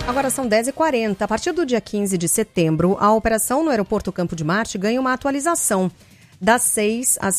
Agora são 10h40. A partir do dia 15 de setembro, a operação no Aeroporto Campo de Marte ganha uma atualização. Das 6 às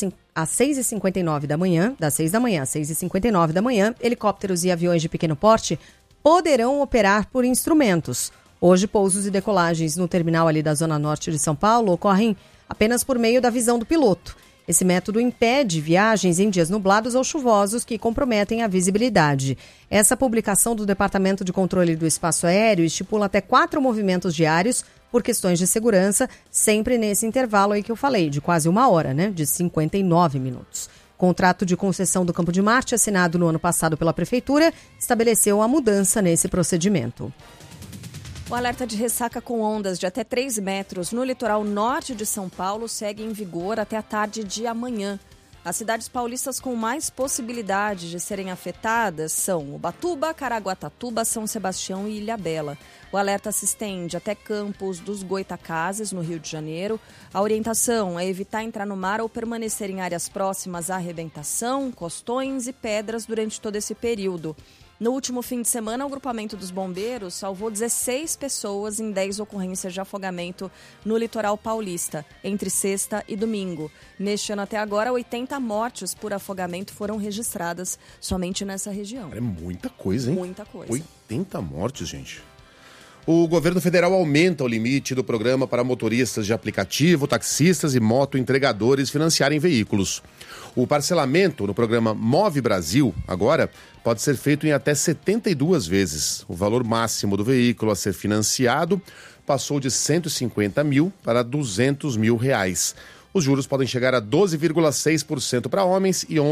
6h59 da manhã, das 6 da manhã às 6h59 da manhã, helicópteros e aviões de pequeno porte poderão operar por instrumentos. Hoje, pousos e decolagens no terminal ali da Zona Norte de São Paulo ocorrem apenas por meio da visão do piloto. Esse método impede viagens em dias nublados ou chuvosos que comprometem a visibilidade. Essa publicação do Departamento de Controle do Espaço Aéreo estipula até 4 movimentos diários por questões de segurança, sempre nesse intervalo aí que eu falei, de quase 1 hora, né? De 59 minutos. Contrato de concessão do Campo de Marte, assinado no ano passado pela Prefeitura, estabeleceu a mudança nesse procedimento. O alerta de ressaca com ondas de até 3 metros no litoral norte de São Paulo segue em vigor até a tarde de amanhã. As cidades paulistas com mais possibilidade de serem afetadas são Ubatuba, Caraguatatuba, São Sebastião e Ilhabela. O alerta se estende até Campos dos Goitacazes, no Rio de Janeiro. A orientação é evitar entrar no mar ou permanecer em áreas próximas à arrebentação, costões e pedras durante todo esse período. No último fim de semana, o grupamento dos bombeiros salvou 16 pessoas em 10 ocorrências de afogamento no litoral paulista, entre sexta e domingo. Neste ano até agora, 80 mortes por afogamento foram registradas somente nessa região. É muita coisa, hein? Muita coisa. 80 mortes, gente. O governo federal aumenta o limite do programa para motoristas de aplicativo, taxistas e moto-entregadores financiarem veículos. O parcelamento no programa Move Brasil, agora, pode ser feito em até 72 vezes. O valor máximo do veículo a ser financiado passou de 150 mil para 200 mil reais. Os juros podem chegar a 12,6% para homens e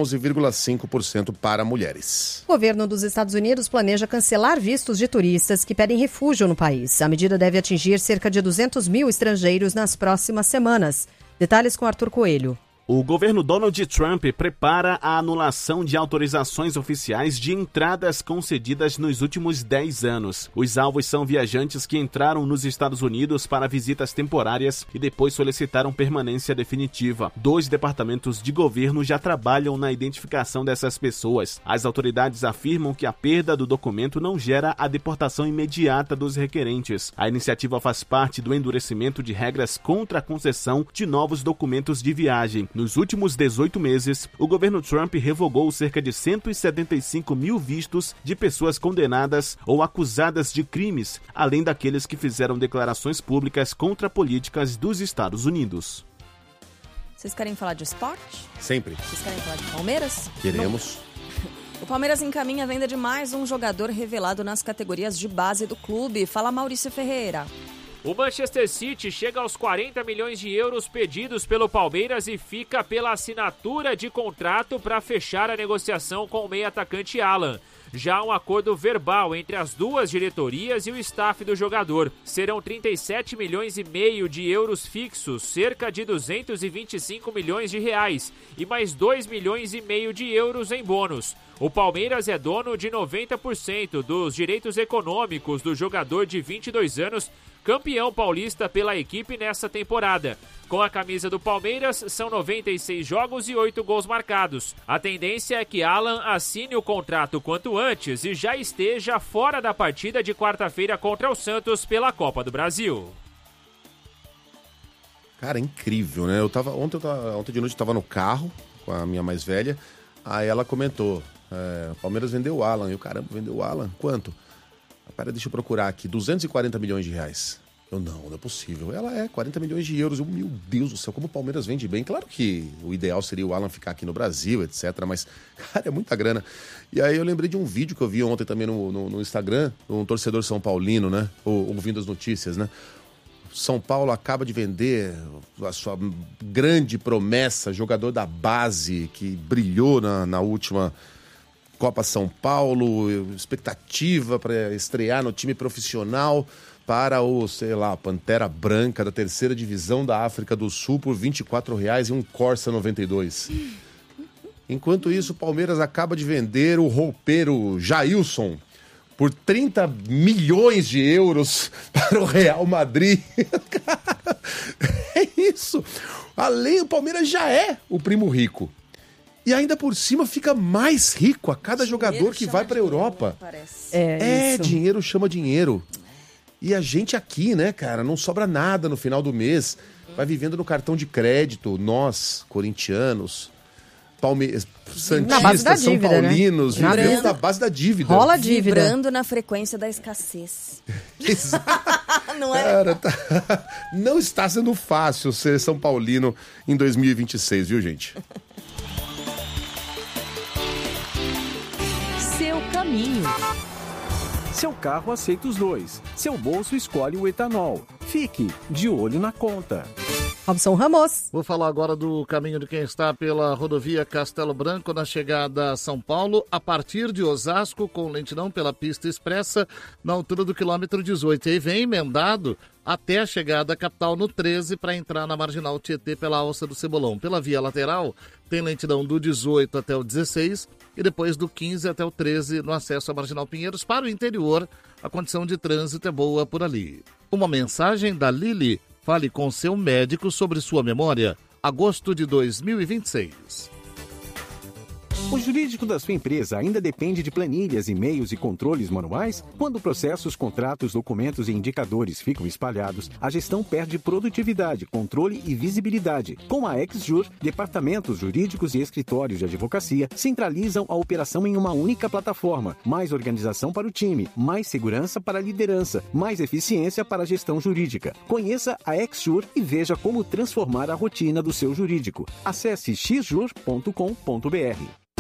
11,5% para mulheres. O governo dos Estados Unidos planeja cancelar vistos de turistas que pedem refúgio no país. A medida deve atingir cerca de 200 mil estrangeiros nas próximas semanas. Detalhes com Arthur Coelho. O governo Donald Trump prepara a anulação de autorizações oficiais de entradas concedidas nos últimos 10 anos. Os alvos são viajantes que entraram nos Estados Unidos para visitas temporárias e depois solicitaram permanência definitiva. 2 departamentos de governo já trabalham na identificação dessas pessoas. As autoridades afirmam que a perda do documento não gera a deportação imediata dos requerentes. A iniciativa faz parte do endurecimento de regras contra a concessão de novos documentos de viagem. Nos últimos 18 meses, o governo Trump revogou cerca de 175 mil vistos de pessoas condenadas ou acusadas de crimes, além daqueles que fizeram declarações públicas contra políticas dos Estados Unidos. Vocês querem falar de esporte? Sempre. Vocês querem falar de Palmeiras? Queremos. O Palmeiras encaminha a venda de mais um jogador revelado nas categorias de base do clube. Fala, Maurício Ferreira. O Manchester City chega aos 40 milhões de euros pedidos pelo Palmeiras e fica pela assinatura de contrato para fechar a negociação com o meio-atacante Alan. Já há um acordo verbal entre as duas diretorias e o staff do jogador. Serão 37 milhões e meio de euros fixos, cerca de 225 milhões de reais e mais 2 milhões e meio de euros em bônus. O Palmeiras é dono de 90% dos direitos econômicos do jogador de 22 anos, campeão paulista pela equipe nessa temporada. Com a camisa do Palmeiras, são 96 jogos e 8 gols marcados. A tendência é que Alan assine o contrato quanto antes e já esteja fora da partida de quarta-feira contra o Santos pela Copa do Brasil. Cara, é incrível, né? Ontem de noite eu tava no carro com a minha mais velha, aí ela comentou, o Palmeiras vendeu o Alan. E eu, caramba, vendeu o Alan? Quanto? Pera, deixa eu procurar aqui, 240 milhões de reais. Eu, não é possível. Ela 40 milhões de euros. Eu, meu Deus do céu, como o Palmeiras vende bem. Claro que o ideal seria o Alan ficar aqui no Brasil, etc. Mas, cara, é muita grana. E aí eu lembrei de um vídeo que eu vi ontem também no Instagram, um torcedor são paulino, né? Ouvindo as notícias, né? São Paulo acaba de vender a sua grande promessa, jogador da base, que brilhou na última Copa São Paulo, expectativa para estrear no time profissional para o, Pantera Branca da 3ª divisão da África do Sul por R$24 e um Corsa 92. Enquanto isso, o Palmeiras acaba de vender o roupeiro Jailson por 30 milhões de euros para o Real Madrid. É isso. Além, o Palmeiras já é o primo rico. E ainda por cima fica mais rico a cada jogador que vai para a Europa. Isso. Dinheiro chama dinheiro. E a gente aqui, né, cara, não sobra nada no final do mês. Vai vivendo no cartão de crédito, nós, corintianos, santistas, São Paulinos, né? vivendo na base da dívida. Rola dívida. Vibrando na frequência da escassez. Não é? Cara, não está sendo fácil ser São Paulino em 2026, viu, gente? Seu caminho. Seu carro aceita os dois. Seu bolso escolhe o etanol. Fique de olho na conta. Robson Ramos. Vou falar agora do caminho de quem está pela rodovia Castelo Branco na chegada a São Paulo, a partir de Osasco, com lentidão pela pista expressa, na altura do quilômetro 18. E aí vem emendado até a chegada à capital no 13 para entrar na Marginal Tietê pela Alça do Cebolão. Pela via lateral, tem lentidão do 18 até o 16 e depois do 15 até o 13 no acesso à Marginal Pinheiros. Para o interior, a condição de trânsito é boa por ali. Uma mensagem da Lili. Fale com seu médico sobre sua memória. Agosto de 2026. O jurídico da sua empresa ainda depende de planilhas, e-mails e controles manuais? Quando processos, contratos, documentos e indicadores ficam espalhados, a gestão perde produtividade, controle e visibilidade. Com a XJur, departamentos jurídicos e escritórios de advocacia centralizam a operação em uma única plataforma. Mais organização para o time, mais segurança para a liderança, mais eficiência para a gestão jurídica. Conheça a XJur e veja como transformar a rotina do seu jurídico. Acesse xjur.com.br.